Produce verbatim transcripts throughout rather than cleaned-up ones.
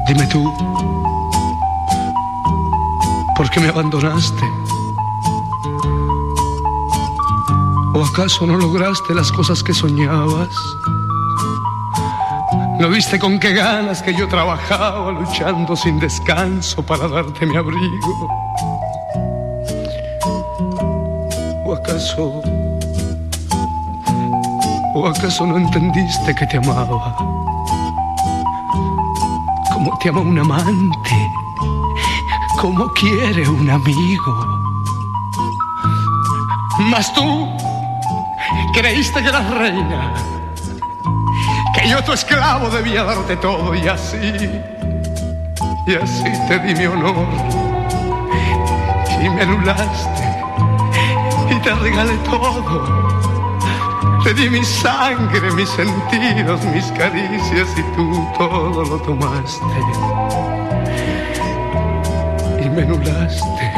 Dime tú, ¿por qué me abandonaste? ¿O acaso no lograste las cosas que soñabas? ¿No viste con qué ganas que yo trabajaba luchando sin descanso para darte mi abrigo? ¿O acaso, o acaso no entendiste que te amaba? Como te ama un amante, como quiere un amigo. Mas tú creíste que eras reina, que yo tu esclavo debía darte todo, y así, y así te di mi honor, y me anulaste, y te regalé todo. Te di mi sangre, mis sentidos, mis caricias, y tú todo lo tomaste, y me anulaste.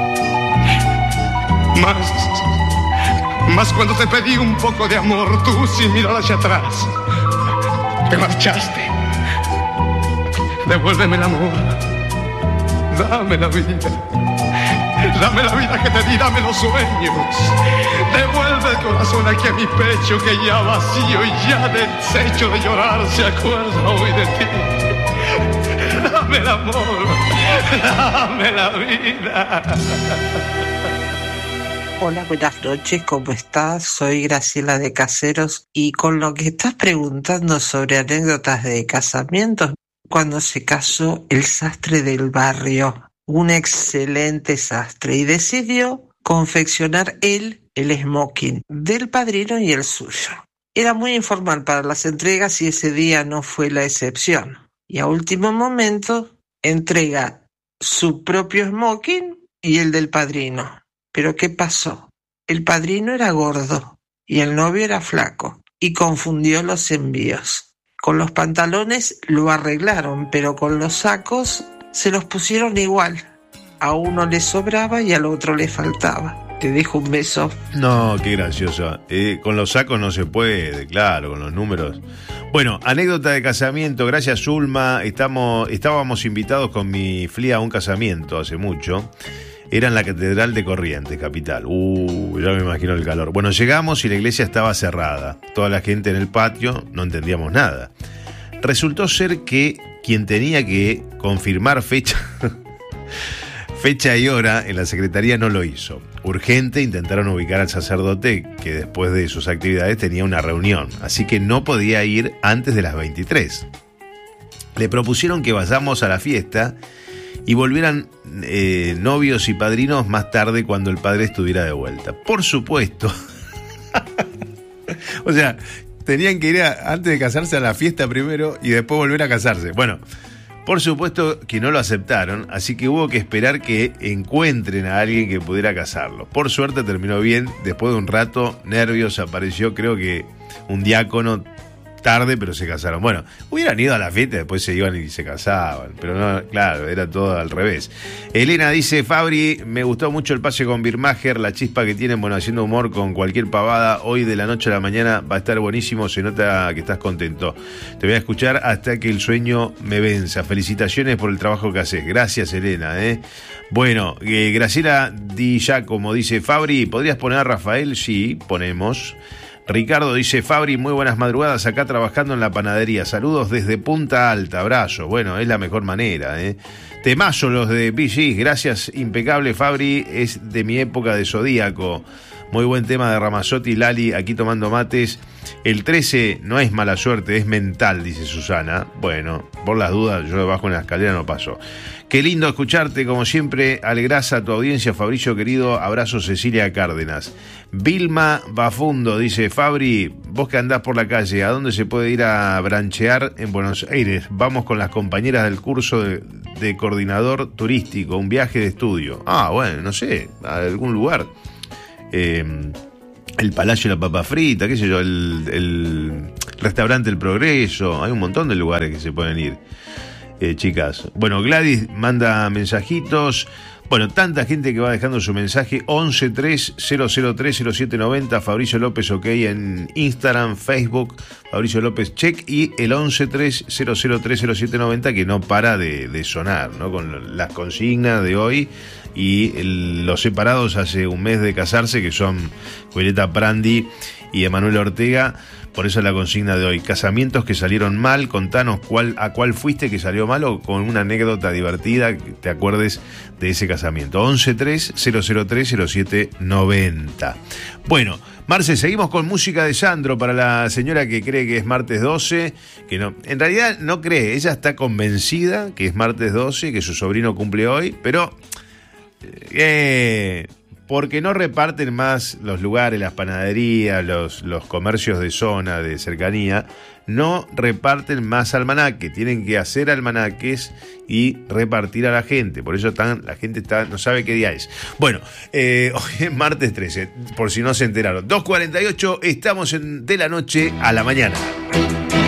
Más, más cuando te pedí un poco de amor, tú sin mirar hacia atrás te marchaste. Devuélveme el amor, dame la vida, dame la vida que te di, dame los sueños. Devuelve el corazón aquí a mi pecho, que ya vacío y ya deshecho de llorar se acuerda hoy de ti. Dame el amor, dame la vida. Hola, buenas noches, ¿cómo estás? Soy Graciela de Caseros, y con lo que estás preguntando sobre anécdotas de casamientos, cuando se casó el sastre del barrio, un excelente sastre, y decidió confeccionar él el smoking del padrino y el suyo. Era muy informal para las entregas y ese día no fue la excepción. Y a último momento entrega su propio smoking y el del padrino. Pero ¿qué pasó? El padrino era gordo y el novio era flaco, y confundió los envíos. Con los pantalones lo arreglaron, pero con los sacos se los pusieron igual. A uno le sobraba y al otro le faltaba. Te dejo un beso. No, qué gracioso. Eh, con los sacos no se puede, claro, con los números. Bueno, anécdota de casamiento. Gracias, Zulma. Estamos, estábamos invitados con mi F L I A a un casamiento hace mucho. Era en la Catedral de Corrientes, capital. Uh, ya me imagino el calor. Bueno, llegamos y la iglesia estaba cerrada. Toda la gente en el patio, no entendíamos nada. Resultó ser que quien tenía que confirmar fecha, fecha y hora en la secretaría no lo hizo. Urgente intentaron ubicar al sacerdote, que después de sus actividades tenía una reunión, así que no podía ir antes de las veintitrés. Le propusieron que vayamos a la fiesta y volvieran eh, novios y padrinos más tarde cuando el padre estuviera de vuelta. Por supuesto. O sea, tenían que ir a, antes de casarse a la fiesta primero y después volver a casarse. Bueno, por supuesto que no lo aceptaron, así que hubo que esperar que encuentren a alguien que pudiera casarlo. Por suerte terminó bien. Después de un rato, nervios, apareció creo que un diácono tarde, pero se casaron. Bueno, hubieran ido a la fiesta, después se iban y se casaban, pero no, claro, era todo al revés. Elena dice: Fabri, me gustó mucho el pase con Birmacher, la chispa que tienen, bueno, haciendo humor con cualquier pavada. Hoy de la noche a la mañana va a estar buenísimo, se nota que estás contento. Te voy a escuchar hasta que el sueño me venza. Felicitaciones por el trabajo que haces. Gracias, Elena, ¿eh? Bueno, eh, Graciela Di Giacomo dice: Fabri, ¿podrías poner a Rafael? Sí, ponemos. Ricardo dice: Fabri, muy buenas madrugadas, acá trabajando en la panadería. Saludos desde Punta Alta, abrazo. Bueno, es la mejor manera, ¿eh? Temazo los de Bee Gees, gracias, impecable, Fabri, es de mi época de Zodíaco. Muy buen tema de Ramazzotti y Lali, aquí tomando mates. El trece no es mala suerte, es mental, dice Susana. Bueno, por las dudas, yo debajo en la escalera no paso. Qué lindo escucharte, como siempre. Alegrás a tu audiencia, Fabricio querido. Abrazo, Cecilia Cárdenas. Vilma Bafundo dice: Fabri, vos que andás por la calle, ¿a dónde se puede ir a branchear en Buenos Aires? Vamos con las compañeras del curso de, de coordinador turístico, un viaje de estudio. Ah, bueno, no sé, a algún lugar. Eh, el Palacio de la Papa Frita, qué sé yo, el, el restaurante El Progreso. Hay un montón de lugares que se pueden ir. Eh, chicas. Bueno, Gladys manda mensajitos. Bueno, tanta gente que va dejando su mensaje. Once tres cero cero tres cero siete noventa. Fabricio López OK en Instagram, Facebook, Fabricio López check, y el once tres cero cero tres cero siete noventa que no para de, de sonar, ¿no? Con las consignas de hoy y el, los separados hace un mes de casarse, que son Julieta Prandi y Emanuel Ortega. Por eso la consigna de hoy: casamientos que salieron mal. Contanos cuál, a cuál fuiste que salió mal, o con una anécdota divertida que te acuerdes de ese casamiento. once tres cero cero tres cero siete noventa. Bueno, Marce, seguimos con música de Sandro para la señora que cree que es martes doce, que no, en realidad no cree, ella está convencida que es martes doce, que su sobrino cumple hoy, pero eh, porque no reparten más los lugares, las panaderías, los, los comercios de zona, de cercanía, no reparten más almanaque, tienen que hacer almanaques y repartir a la gente, por eso tan, la gente está, no sabe qué día es. Bueno, eh, hoy es martes trece, por si no se enteraron. dos cuarenta y ocho, estamos en De la Noche a la Mañana.